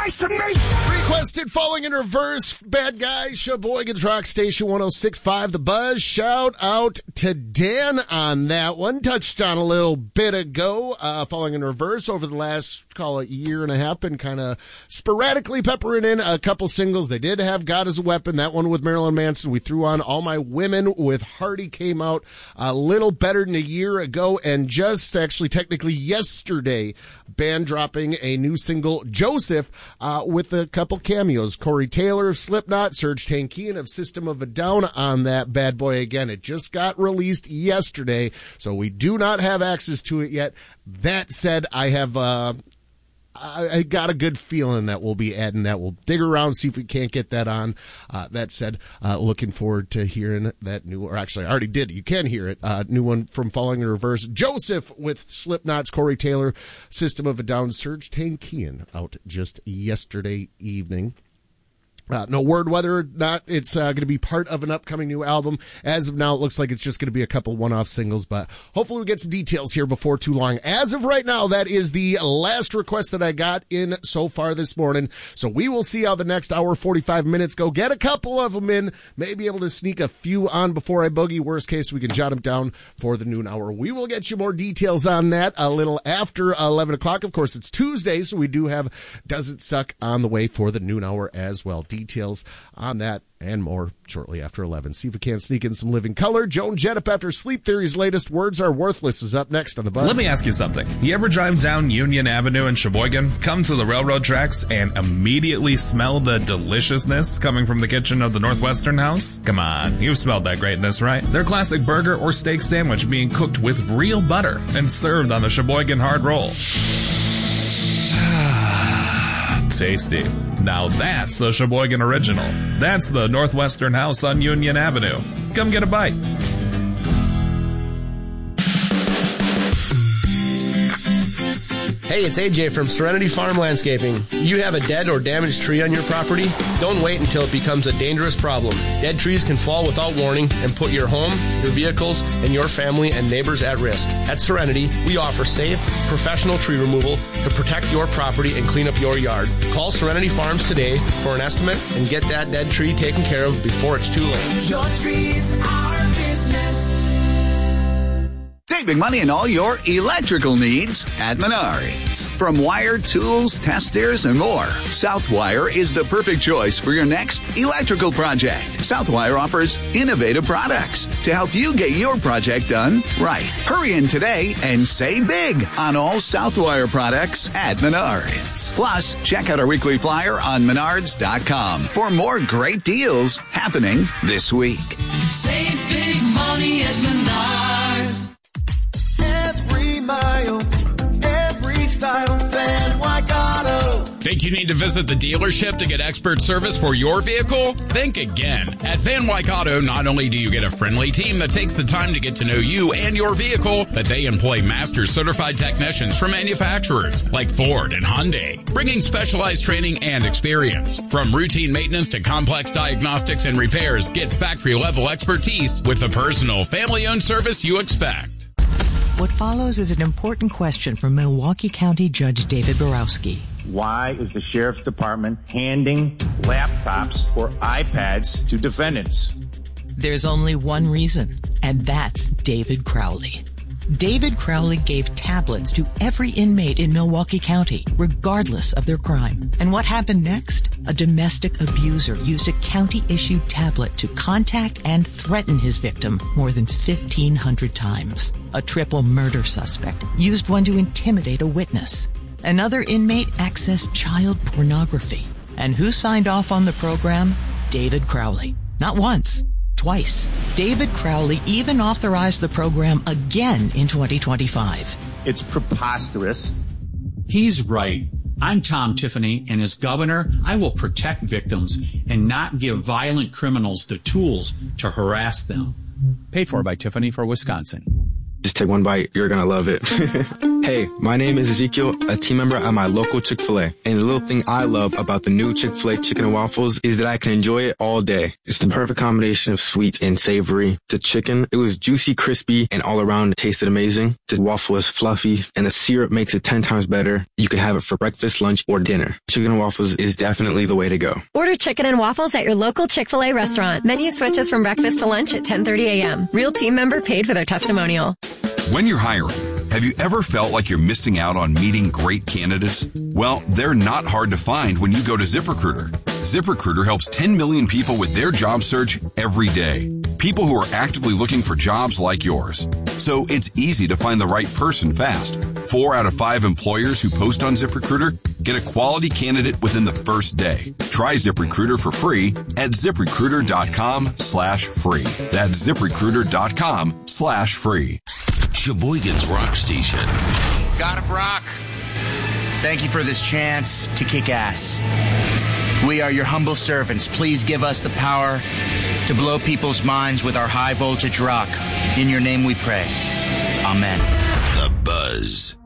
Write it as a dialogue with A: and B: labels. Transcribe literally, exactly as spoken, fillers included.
A: nice to meet you.
B: Requested Falling in Reverse, Bad Guy, Sheboygan's Rock Station one oh six point five The Buzz. Shout out to Dan on that one. Touched on a little bit ago. Uh, Falling in Reverse over the last, call it, year and a half, been kind of sporadically peppering in a couple singles. They did have God as a Weapon, that one with Marilyn Manson. We threw on All My Women with Hardy, came out a little better than a year ago, and just actually technically yesterday, band dropping a new single, Joseph, uh, with a couple cameos. Corey Taylor of Slipknot, Serge Tankian of System of a Down on that bad boy again. It just got released yesterday, so we do not have access to it yet. That said, I have, uh, I, I got a good feeling that we'll be adding that. We'll dig around, see if we can't get that on. Uh, that said, uh, looking forward to hearing that new, or actually I already did. You can hear it. Uh, new one from Falling in Reverse. Joseph with Slipknot's Corey Taylor, System of a Down, Serge Tankian out just yesterday evening. Uh, no word whether or not it's uh, going to be part of an upcoming new album. As of now, it looks like it's just going to be a couple one-off singles, but hopefully we get some details here before too long. As of right now, that is the last request that I got in so far this morning. So we will see how the next hour, forty-five minutes go. Get a couple of them in, maybe able to sneak a few on before I boogie. Worst case, we can jot them down for the noon hour. We will get you more details on that a little after eleven o'clock. Of course, it's Tuesday, so we do have Does It Suck on the way for the noon hour as well. Details on that and more shortly after eleven. See if we can sneak in some living color. Joan Jett after Sleep Theory's latest Words Are Worthless is up next on the Buzz.
C: Let me ask you something. You ever drive down Union Avenue in Sheboygan, come to the railroad tracks, and immediately smell the deliciousness coming from the kitchen of the Northwestern House? Come on, you've smelled that greatness, right? Their classic burger or steak sandwich being cooked with real butter and served on the Sheboygan hard roll. Tasty. Now that's a Sheboygan original. That's the Northwestern House on Union Avenue. Come get a bite.
D: Hey, it's A J from Serenity Farm Landscaping. You have a dead or damaged tree on your property? Don't wait until it becomes a dangerous problem. Dead trees can fall without warning and put your home, your vehicles, and your family and neighbors at risk. At Serenity, we offer safe, professional tree removal to protect your property and clean up your yard. Call Serenity Farms today for an estimate and get that dead tree taken care of before it's too late.
E: Your trees are business.
F: Saving money on all your electrical needs at Menards. From wire, tools, testers, and more, Southwire is the perfect choice for your next electrical project. Southwire offers innovative products to help you get your project done right. Hurry in today and save big on all Southwire products at Menards. Plus, check out our weekly flyer on menards dot com for more great deals happening this week.
E: Save big money at Menards.
G: Every mile, every style, Van Wyck Auto.
H: Think you need to visit the dealership to get expert service for your vehicle? Think again. At Van Wyck Auto, not only do you get a friendly team that takes the time to get to know you and your vehicle, but they employ master certified technicians from manufacturers like Ford and Hyundai, bringing specialized training and experience. From routine maintenance to complex diagnostics and repairs, get factory-level expertise with the personal, family-owned service you expect.
I: What follows is an important question from Milwaukee County Judge David Borowski.
J: Why is the Sheriff's Department handing laptops or iPads to defendants?
I: There's only one reason, and that's David Crowley. David Crowley gave tablets to every inmate in Milwaukee County, regardless of their crime. And what happened next? A domestic abuser used a county-issued tablet to contact and threaten his victim more than fifteen hundred times. A triple murder suspect used one to intimidate a witness. Another inmate accessed child pornography. And who signed off on the program? David Crowley. Not once, twice. David Crowley even authorized the program again in twenty twenty-five.
J: It's preposterous.
K: He's right. I'm Tom Tiffany, and as governor, I will protect victims and not give violent criminals the tools to harass them.
L: Paid for by Tiffany for Wisconsin.
M: Just take one bite. You're going to love it.
A: Hey, my name is Ezekiel, a team member at my local Chick-fil-A. And the little thing I love about the new Chick-fil-A chicken and waffles is that I can enjoy it all day. It's the perfect combination of sweet and savory. The chicken, it was juicy, crispy, and all around it tasted amazing. The waffle is fluffy, and the syrup makes it ten times better. You can have it for breakfast, lunch, or dinner. Chicken and waffles is definitely the way to go.
L: Order chicken and waffles at your local Chick-fil-A restaurant. Menu switches from breakfast to lunch at ten thirty a.m. Real team member paid for their testimonial.
M: When you're hiring, have you ever felt like you're missing out on meeting great candidates? Well, they're not hard to find when you go to ZipRecruiter. ZipRecruiter helps ten million people with their job search every day. People who are actively looking for jobs like yours. So it's easy to find the right person fast. Four out of five employers who post on ZipRecruiter get a quality candidate within the first day. Try ZipRecruiter for free at ZipRecruiter.com slash free. That's ZipRecruiter.com slash free.
N: Sheboygan's Rock Station.
O: God of Rock, thank you for this chance to kick ass. We are your humble servants. Please give us the power to blow people's minds with our high voltage rock. In your name we pray. Amen.
N: The Buzz.